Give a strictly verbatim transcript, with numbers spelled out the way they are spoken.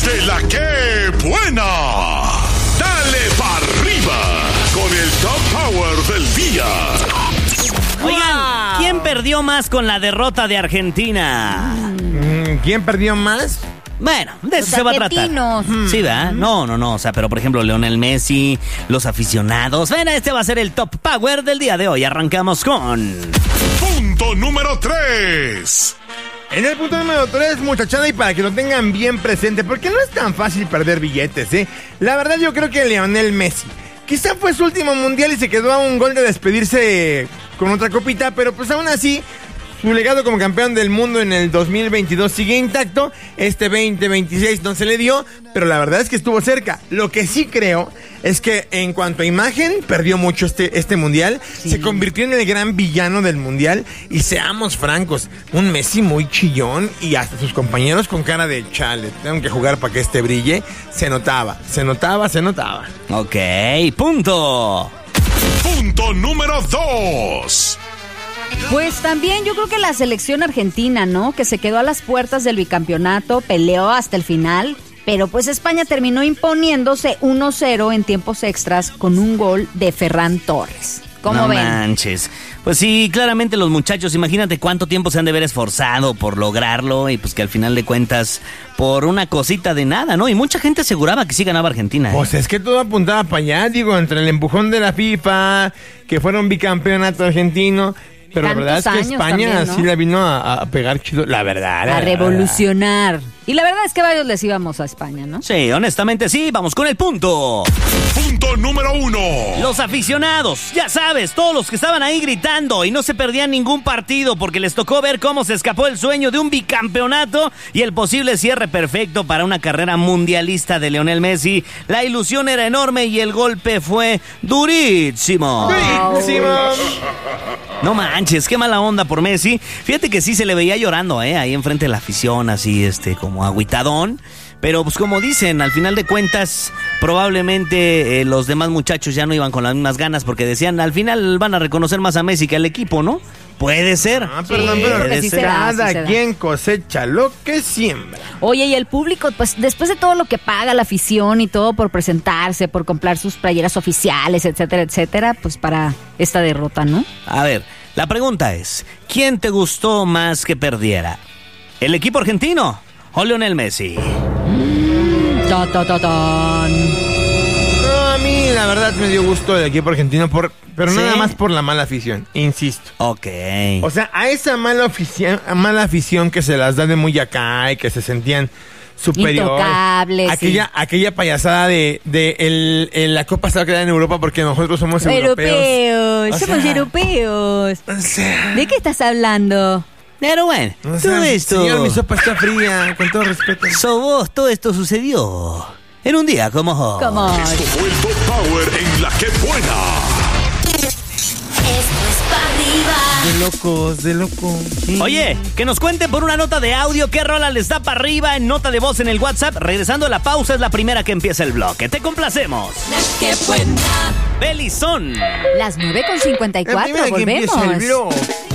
de la que buena. Dale pa' arriba con el Top Power del día. Oigan, ¿quién perdió más con la derrota de Argentina? ¿Quién perdió más? Bueno, de eso Los se va a tratar. argentinos. Sí, ¿verdad? No, no, no. O sea, pero por ejemplo, Lionel Messi, los aficionados. Ven, este va a ser el Top Power del día de hoy. Arrancamos con... Punto número tres. En el punto número tres, muchachada, y para que lo tengan bien presente, porque no es tan fácil perder billetes, ¿eh? La verdad, yo creo que Lionel Messi, quizá fue su último mundial y se quedó a un gol de despedirse con otra copita, pero pues aún así, su legado como campeón del mundo en el dos mil veintidós sigue intacto. Este veinte veintiséis no se le dio, pero la verdad es que estuvo cerca. Lo que sí creo es que en cuanto a imagen, perdió mucho este, este mundial. Sí. Se convirtió en el gran villano del mundial. Y seamos francos, un Messi muy chillón y hasta sus compañeros con cara de chale, tengo que jugar para que este brille. Se notaba, se notaba, se notaba. Ok, punto. Punto número dos. Pues también yo creo que la selección argentina, ¿no? Que se quedó a las puertas del bicampeonato, peleó hasta el final, pero pues España terminó imponiéndose uno cero en tiempos extras con un gol de Ferran Torres. ¿Cómo no ven? manches. Pues sí, claramente los muchachos, imagínate cuánto tiempo se han de haber esforzado por lograrlo y pues que al final de cuentas por una cosita de nada, ¿no? Y mucha gente aseguraba que sí ganaba Argentina. ¿eh? Pues es que todo apuntaba para allá, digo, entre el empujón de la FIFA, que fueron bicampeonato argentino. Pero la verdad es que España también, ¿no? Sí la vino a, a pegar chido, la verdad. A revolucionar. Y la verdad es que varios les íbamos a España, ¿no? Sí, honestamente sí, vamos con el punto. Punto número uno. Los aficionados, ya sabes, todos los que estaban ahí gritando y no se perdían ningún partido porque les tocó ver cómo se escapó el sueño de un bicampeonato y el posible cierre perfecto para una carrera mundialista de Lionel Messi. La ilusión era enorme y el golpe fue durísimo. ¡Durísimo! No manches, qué mala onda por Messi. Fíjate que sí se le veía llorando, ¿eh? Ahí enfrente de la afición, así, este, como agüitadón. Pero pues como dicen, al final de cuentas, probablemente eh, los demás muchachos ya no iban con las mismas ganas porque decían, al final van a reconocer más a Messi que al equipo, ¿no? Puede ser. Ah, perdón, sí, pero sí cada sí quien cosecha lo que siembra. Oye, y el público, pues después de todo lo que paga la afición y todo por presentarse, por comprar sus playeras oficiales, etcétera, etcétera, pues para esta derrota, ¿no? A ver, la pregunta es, ¿quién te gustó más que perdiera? ¿El equipo argentino o Lionel Messi? Mm, ta, ta, ta, tan. No, a mí la verdad me dio gusto el equipo argentino, por, pero ¿sí? Nada más por la mala afición, insisto. Ok. O sea, a esa mala afición, mala afición que se las da de muy acá y que se sentían superiores. Intocables. Aquella, sí. aquella payasada de, de el, el, la Copa se va a quedar en Europa porque nosotros somos europeos. Europeos, o somos sea, europeos. O sea, ¿de qué estás hablando? Pero bueno, o sea, todo esto... Señor, mi sopa está fría, con todo respeto. So vos, todo esto sucedió en un día como hoy. Como hoy. Esto fue el Top Power en la que buena. Esto es para arriba. De locos, de locos. Sí. Oye, que nos cuenten por una nota de audio qué rola les da para arriba en nota de voz en el WhatsApp. Regresando a la pausa es la primera que empieza el bloque. Te complacemos. La que buena. Belizón. Las nueve con cincuenta y La cuatro, primera que empieza el volvemos. blog.